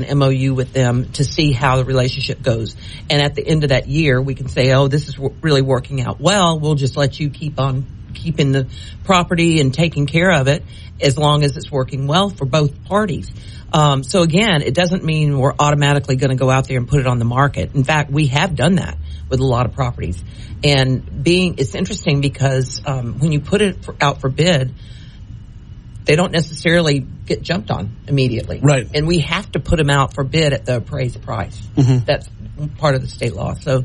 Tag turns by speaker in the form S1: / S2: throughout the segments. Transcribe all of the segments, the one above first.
S1: an MOU with them to see how the relationship goes. And at the end of that year, we can say, oh, this is really working out well. We'll just let you keep on keeping the property and taking care of it as long as it's working well for both parties. So again, it doesn't mean we're automatically going to go out there and put it on the market. In fact, we have done that with a lot of properties. And it's interesting because when you put it out for bid, they don't necessarily get jumped on immediately.
S2: Right.
S1: And we have to put them out for bid at the appraised price. Mm-hmm. That's part of the state law. So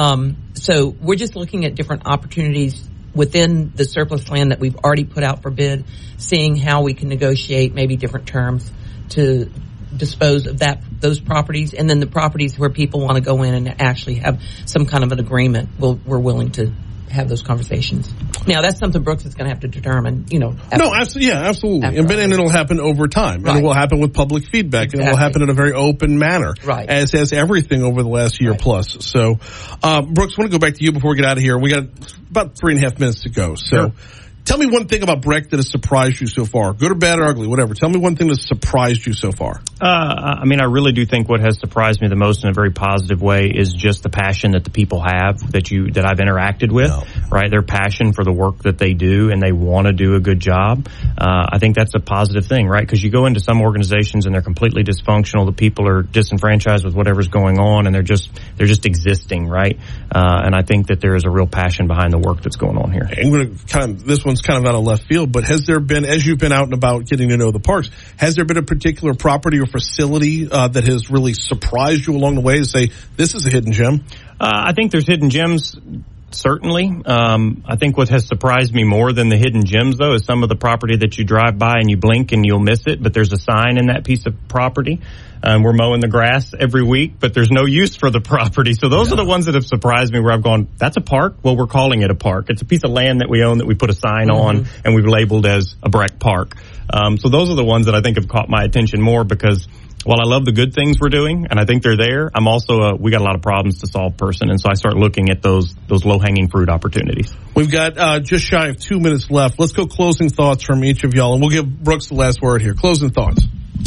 S1: we're just looking at different opportunities within the surplus land that we've already put out for bid, seeing how we can negotiate maybe different terms to dispose of those properties, and then the properties where people want to go in and actually have some kind of an agreement, we're willing to have those conversations. Now, that's something Brooks is going to have to determine,
S2: absolutely. And it'll happen over time.
S1: Right.
S2: And it will happen with public feedback.
S1: Exactly.
S2: And it will happen in a very open manner.
S1: Right.
S2: As has everything over the last year plus. So, Brooks, I want to go back to you before we get out of here. We got about 3.5 minutes to go. So, sure. Tell me one thing about Breck that has surprised you so far. Good or bad or ugly, whatever. Tell me one thing that's surprised you so far.
S3: I really do think what has surprised me the most in a very positive way is just the passion that the people have that I've interacted with, right? Their passion for the work that they do, and they want to do a good job. I think that's a positive thing, right? Because you go into some organizations and they're completely dysfunctional. The people are disenfranchised with whatever's going on, and they're just existing, right? And I think that there is a real passion behind the work that's going on here.
S2: I'm going to this one's kind of out of left field, but has there been, as you've been out and about getting to know the parks, has there been a particular property or facility that has really surprised you along the way to say, this is a hidden gem?
S3: I think there's hidden gems, certainly. I think what has surprised me more than the hidden gems, though, is some of the property that you drive by and you blink and you'll miss it, but there's a sign in that piece of property. We're mowing the grass every week, but there's no use for the property. So those are the ones that have surprised me where I've gone, that's a park? Well, we're calling it a park. It's a piece of land that we own that we put a sign on and we've labeled as a Breck Park. So those are the ones that I think have caught my attention more because while I love the good things we're doing and I think they're there, I'm also we got a lot of problems to solve person. And so I start looking at those low-hanging fruit opportunities. We've got just shy of 2 minutes left. Let's go closing thoughts from each of y'all, and we'll give Brooks the last word here. Closing thoughts.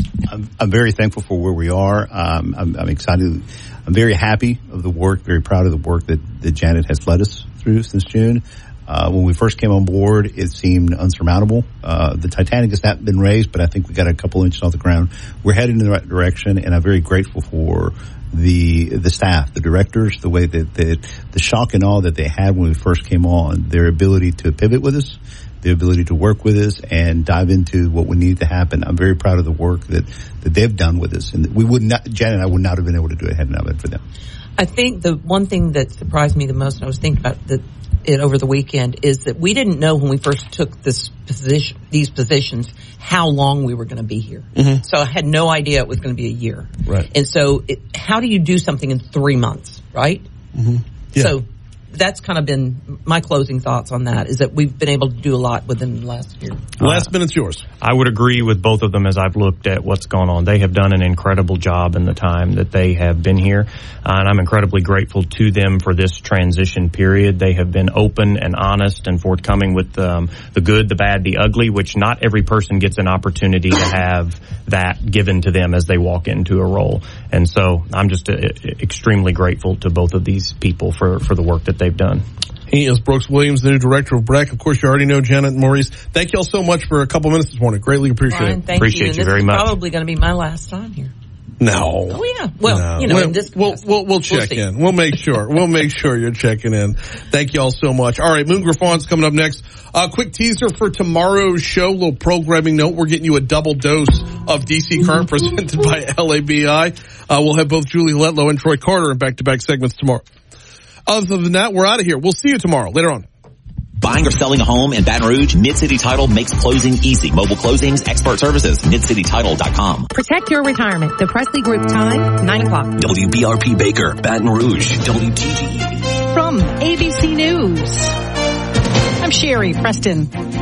S4: I'm very thankful for where we are. I'm excited. I'm very happy of the work, very proud of the work that Janet has led us through since June. When we first came on board, it seemed unsurmountable. The Titanic has not been raised, but I think we got a couple inches off the ground. We're heading in the right direction, and I'm very grateful for the staff, the directors, the way that the shock and awe that they had when we first came on, their ability to pivot with us, the ability to work with us and dive into what we need to happen. I'm very proud of the work that they've done with us. And Janet and I would not have been able to do it had it not been for them. I think the one thing that surprised me the most, and I was thinking about it over the weekend, is that we didn't know when we first took these positions how long we were going to be here. Mm-hmm. So I had no idea it was going to be a year. Right. And so how do you do something in 3 months, right? Mm-hmm. Yeah. So that's kind of been my closing thoughts on that, is that we've been able to do a lot within the last year. Last minute's yours. I would agree with both of them as I've looked at what's gone on. They have done an incredible job in the time that they have been here, and I'm incredibly grateful to them for this transition period. They have been open and honest and forthcoming with the good, the bad, the ugly, which not every person gets an opportunity to have that given to them as they walk into a role. And so I'm just extremely grateful to both of these people for the work that they've done. He is Brooks Williams, the new director of Breck. Of course, you already know Janet and Maurice. Thank you all so much for a couple minutes this morning. Greatly appreciate it. Appreciate you very much. This is probably going to be my last time here. No. Oh, yeah. Well, no. In this we'll check in. We'll make sure. We'll make sure you're checking in. Thank you all so much. All right, Moon Griffon's coming up next. Quick teaser for tomorrow's show. Little programming note. We're getting you a double dose of DC Current presented by LABI. We'll have both Julie Letlow and Troy Carter in back-to-back segments tomorrow. Other than that, we're out of here. We'll see you tomorrow. Later on. Buying or selling a home in Baton Rouge? Mid-City Title makes closing easy. Mobile closings, expert services, midcitytitle.com. Protect your retirement. The Presley Group time, 9 o'clock. WBRP Baker, Baton Rouge, WTG. From ABC News, I'm Sherry Preston.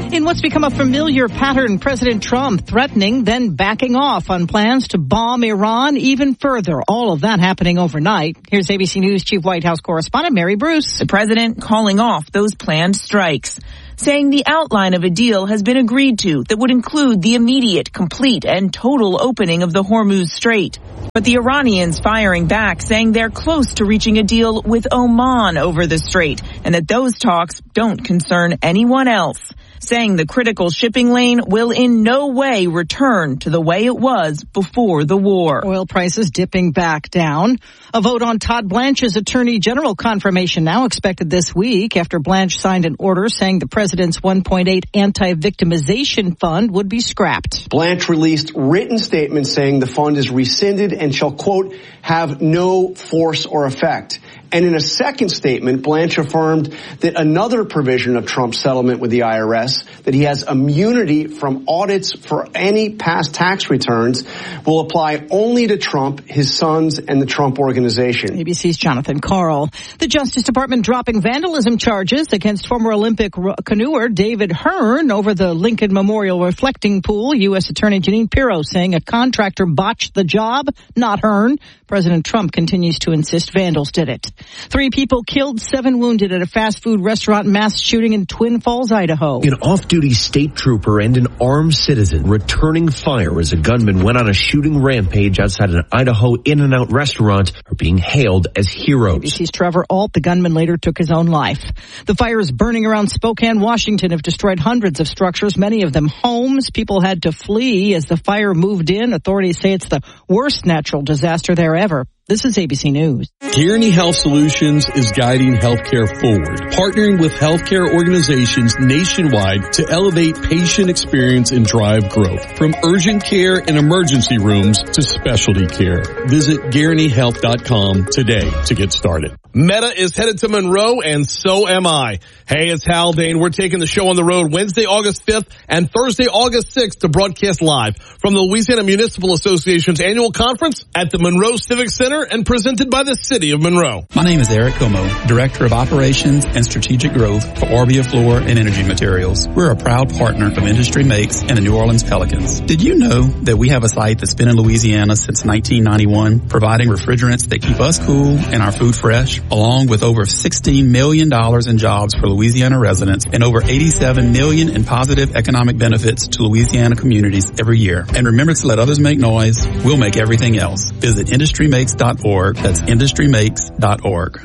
S5: In what's become a familiar pattern, President Trump threatening, then backing off on plans to bomb Iran even further. All of that happening overnight. Here's ABC News Chief White House correspondent Mary Bruce.
S6: The president calling off those planned strikes, saying the outline of a deal has been agreed to that would include the immediate, complete, and total opening of the Hormuz Strait. But the Iranians firing back, saying they're close to reaching a deal with Oman over the strait, and that those talks don't concern anyone else, saying the critical shipping lane will in no way return to the way it was before the war.
S5: Oil prices dipping back down. A vote on Todd Blanche's Attorney General confirmation now expected this week after Blanche signed an order saying the president's $1.8 anti-victimization fund would be scrapped.
S7: Blanche released written statements saying the fund is rescinded and shall, quote, have no force or effect. And in a second statement, Blanche affirmed that another provision of Trump's settlement with the IRS, that he has immunity from audits for any past tax returns, will apply only to Trump, his sons, and the Trump Organization.
S5: ABC's Jonathan Karl. The Justice Department dropping vandalism charges against former Olympic canoeer David Hearn over the Lincoln Memorial reflecting pool. U.S. Attorney Jeanine Pirro saying a contractor botched the job, not Hearn. President Trump continues to insist vandals did it. 3 people killed, 7 wounded at a fast food restaurant mass shooting in Twin Falls, Idaho.
S8: An off-duty state trooper and an armed citizen returning fire as a gunman went on a shooting rampage outside an Idaho In-N-Out restaurant are being hailed as heroes.
S5: ABC's Trevor Ault, the gunman, later took his own life. The fires burning around Spokane, Washington have destroyed hundreds of structures, many of them homes. People had to flee as the fire moved in. Authorities say it's the worst natural disaster there ever. This is ABC News.
S9: Kearney Health Solutions is guiding healthcare forward, partnering with healthcare organizations nationwide to elevate patient experience and drive growth. From urgent care and emergency rooms to specialty care. Visit GuaranteeHealth.com today to get started.
S2: Meta is headed to Monroe, and so am I. Hey, it's Hal Dane. We're taking the show on the road Wednesday, August 5th and Thursday, August 6th to broadcast live from the Louisiana Municipal Association's annual conference at the Monroe Civic Center and presented by the City of Monroe.
S10: My name is Eric Como, Director of Operations and Strategic Growth for Orbia Floor and Energy Materials. We're a proud partner of Industry Makes and the New Orleans Pelicans. Did you know that we have a site that's been in Louisiana since 1991, providing refrigerants that keep us cool and our food fresh, along with over $16 million in jobs for Louisiana residents and over $87 million in positive economic benefits to Louisiana communities every year. And remember to let others make noise. We'll make everything else. Visit industrymakes.org. That's industrymakes.org.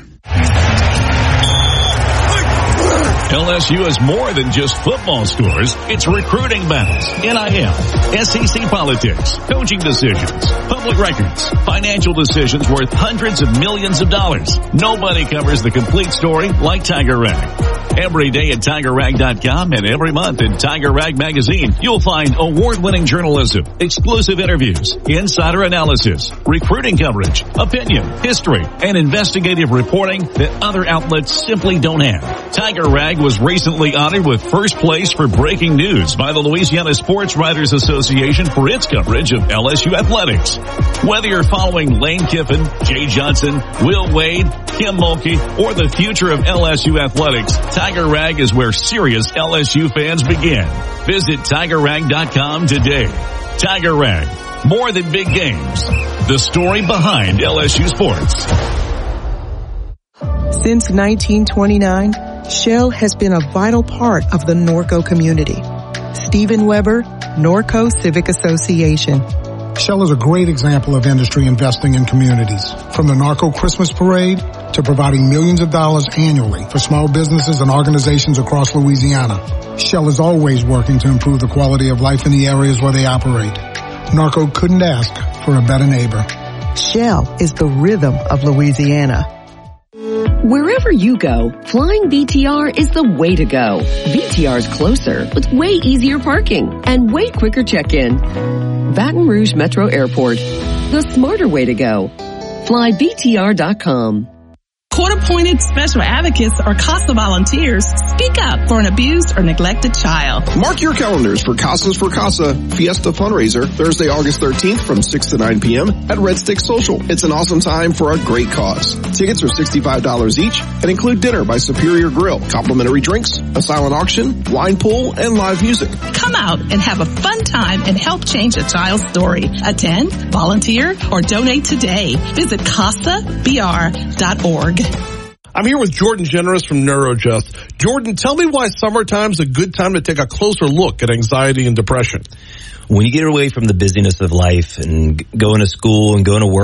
S11: LSU is more than just football scores. It's recruiting battles, NIL, SEC politics, coaching decisions, public records, financial decisions worth hundreds of millions of dollars. Nobody covers the complete story like Tiger Rag. Every day at TigerRag.com and every month in Tiger Rag Magazine, you'll find award-winning journalism, exclusive interviews, insider analysis, recruiting coverage, opinion, history, and investigative reporting that other outlets simply don't have. Tiger Rag was recently honored with first place for breaking news by the Louisiana Sports Writers Association for its coverage of LSU athletics. Whether you're following Lane Kiffin, Jay Johnson, Will Wade, Kim Mulkey, or the future of LSU athletics, Tiger Rag is where serious LSU fans begin. Visit TigerRag.com today. Tiger Rag, more than big games. The story behind LSU sports.
S12: Since 1929, Shell has been a vital part of the Norco community. Stephen Weber, Norco Civic Association.
S13: Shell is a great example of industry investing in communities. From the Norco Christmas Parade to providing millions of dollars annually for small businesses and organizations across Louisiana. Shell is always working to improve the quality of life in the areas where they operate. Norco couldn't ask for a better neighbor.
S12: Shell is the rhythm of Louisiana.
S14: Wherever you go, flying VTR is the way to go. VTR's closer with way easier parking and way quicker check-in. Baton Rouge Metro Airport, the smarter way to go. Fly VTR.com.
S15: Court-appointed special advocates or CASA volunteers speak up for an abused or neglected child.
S16: Mark your calendars for Casas for Casa Fiesta fundraiser Thursday, August 13th from 6 to 9 p.m. at Red Stick Social. It's an awesome time for a great cause. Tickets are $65 each and include dinner by Superior Grill, complimentary drinks, a silent auction, wine pool, and live music.
S15: Come out and have a fun time and help change a child's story. Attend, volunteer, or donate today. Visit CasaBR.org.
S2: I'm here with Jordan Generous from NeuroJust. Jordan, tell me why summertime's a good time to take a closer look at anxiety and depression.
S17: When you get away from the busyness of life and going to school and going to work,